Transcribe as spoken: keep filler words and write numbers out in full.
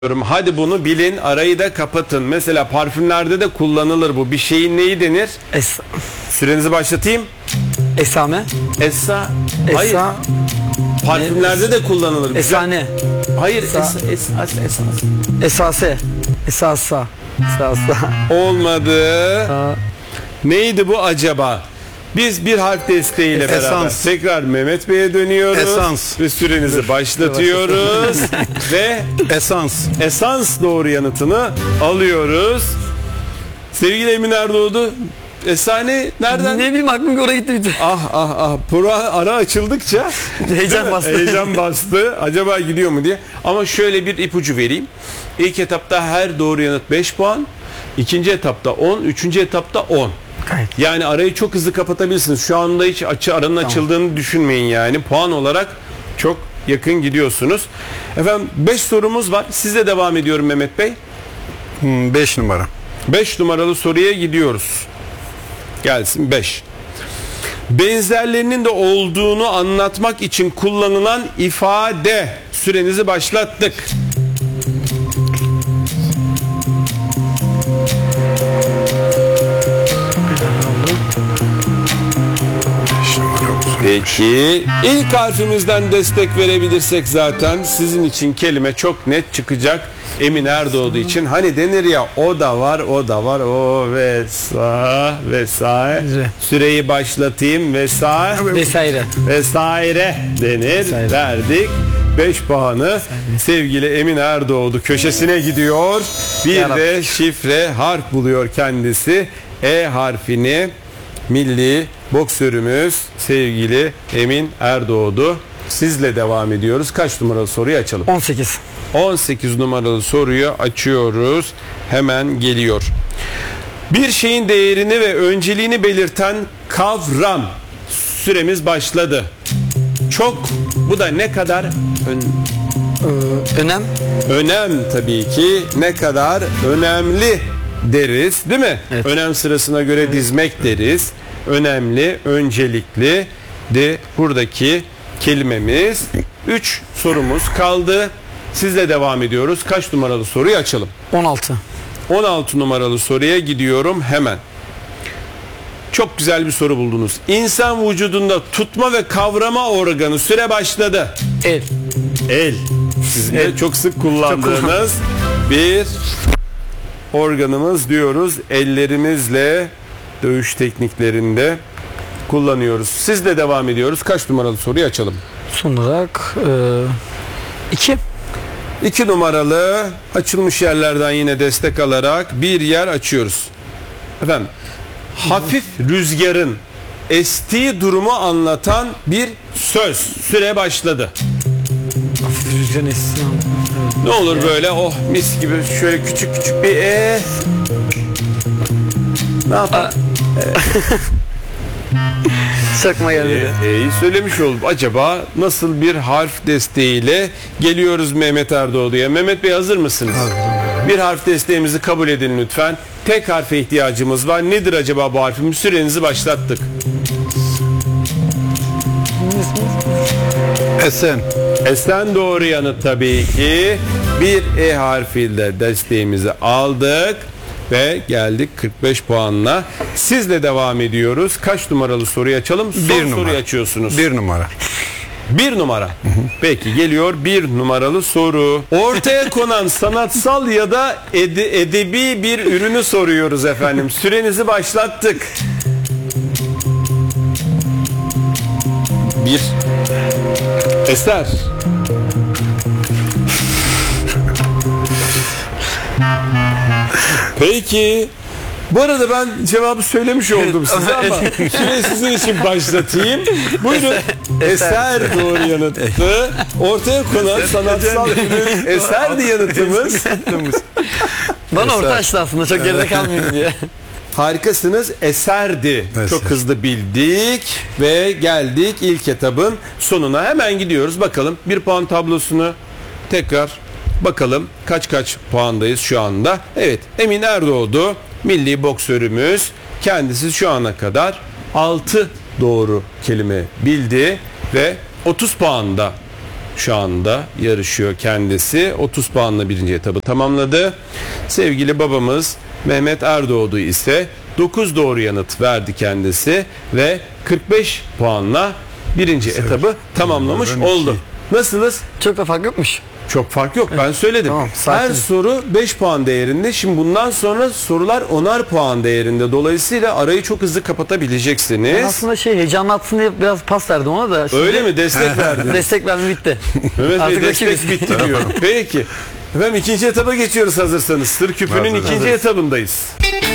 Hadi bunu bilin, arayı da kapatın. Mesela parfümlerde de kullanılır bu. Bir şeyin neyi denir? Es Sürenizi başlatayım. Esame. Essa. Hayır. Esa. Parfümlerde Ne? de kullanılır. Güzel. Esane. Hayır. Esa- Es, es, es, esas. Esase. Esasa. Esasa. Olmadı. Aa. Neydi bu acaba? Biz bir harf desteğiyle beraber Esans. tekrar Mehmet Bey'e dönüyoruz. Esans. Ve sürenizi başlatıyoruz. Ve Esans. esans doğru yanıtını alıyoruz. Sevgili Emin Erdoğdu, Esane nereden? Ne bileyim aklım oraya gitti bir de. Ah ah ah. Pro ara açıldıkça Heyecan bastı. heyecan bastı. Acaba gidiyor mu diye. Ama şöyle bir ipucu vereyim. İlk etapta her doğru yanıt beş puan. İkinci etapta on. Üçüncü etapta on. Gayet. Yani arayı çok hızlı kapatabilirsiniz. Şu anda hiç açı aranın Tamam. açıldığını düşünmeyin yani. Puan olarak çok yakın gidiyorsunuz. Efendim beş sorumuz var. Sizle devam ediyorum Mehmet Bey. beş numara. beş numaralı soruya gidiyoruz. Gelsin beş. Benzerlerinin de olduğunu anlatmak için kullanılan ifade. Sürenizi başlattık. Peki ilk harfimizden destek verebilirsek zaten sizin için kelime çok net çıkacak. Emin Erdoğdu için hani denir ya, o da var o da var o vesaire vesaire. Süreyi başlatayım vesaire Vesaire. vesaire denir. Vesaire. Verdik. beş puanı sevgili Emin Erdoğdu köşesine gidiyor. Bir Yarabbim. de şifre harf buluyor kendisi. E harfini milli boksörümüz sevgili Emin Erdoğdu. Sizle devam ediyoruz. Kaç numaralı soruyu açalım? on sekiz. on sekiz numaralı soruyu açıyoruz. Hemen geliyor. Bir şeyin değerini ve önceliğini belirten kavram. Süremiz başladı. Çok, bu da ne kadar ön- Ee, önem. önem tabii ki, ne kadar önemli deriz, değil mi? Evet. Önem sırasına göre dizmek deriz. Önemli, öncelikli de buradaki kelimemiz. üç sorumuz kaldı. Sizle devam ediyoruz. Kaç numaralı soruyu açalım? on altı. on altı numaralı soruya gidiyorum hemen. Çok güzel bir soru buldunuz. İnsan vücudunda tutma ve kavrama organı. Süre başladı. El. El. Sizin de El. çok sık kullandığınız kullandım. bir organımız diyoruz. Ellerimizle dövüş tekniklerinde kullanıyoruz. Sizle devam ediyoruz. Kaç numaralı soruyu açalım? Son olarak e, iki. iki numaralı açılmış yerlerden yine destek alarak bir yer açıyoruz. Efendim, hafif rüzgarın estiği durumu anlatan bir söz. Süre başladı. Rüzgar esti. Ne olur böyle oh mis gibi şöyle küçük küçük bir e. Ne yapalım? Çakma geldi. E, E'yi söylemiş oldum. Acaba nasıl bir harf desteğiyle geliyoruz Mehmet Erdoğdu'ya? Mehmet Bey hazır mısınız? Bir harf desteğimizi kabul edin lütfen. Tek harfe ihtiyacımız var. Nedir acaba bu harfimiz? Sürenizi başlattık. Esen. Esen doğru yanıt tabii ki. Bir E harfiyle desteğimizi aldık ve geldik kırk beş puanla. Sizle devam ediyoruz. Kaç numaralı soruyu açalım? Son Bir numara. soruyu açıyorsunuz. Bir numara. Bir numara. Peki geliyor bir numaralı soru. Ortaya konan sanatsal ya da ede- edebi bir ürünü soruyoruz efendim. Sürenizi başlattık. Bir eser. Peki. Bu arada ben cevabı söylemiş oldum size ama süreyi sizin için başlatayım. Buyurun. Eser doğru yanıttı. Ortaya konan sanatsal ürün eserdi yanıtımız. Bana orta açtı aslında, çok geride kalmayayım diye. Harikasınız. Eserdi. Eser. Çok hızlı bildik ve geldik ilk etabın sonuna. Hemen gidiyoruz. Bakalım bir puan tablosunu tekrar bakalım. Kaç kaç puandayız şu anda? Evet, Emin Erdoğdu milli boksörümüz. Kendisi şu ana kadar altı doğru kelime bildi ve otuz puanda şu anda yarışıyor kendisi. otuz puanla birinci etabı tamamladı. Sevgili babamız Mehmet Erdoğdu ise dokuz doğru yanıt verdi kendisi ve kırk beş puanla birinci etabı tamamlamış Ben oldu. iki. Nasılız? Çok da fark yokmuş. Çok fark yok. Ben söyledim. Tamam, Her sakin. soru beş puan değerinde. Şimdi bundan sonra sorular onar puan değerinde. Dolayısıyla arayı çok hızlı Ben kapatabilirsiniz. aslında şey heyecanlatsın diye biraz pas verdim ona da. Şimdi Öyle mi? Destek verdin. destek verme bitti. Mehmet Bey Artık destek rakibiz. bitti diyor. Peki. Efendim ikinci etaba geçiyoruz hazırsanız. Sır küpünün Hazırız. ikinci Hazırız. etabındayız.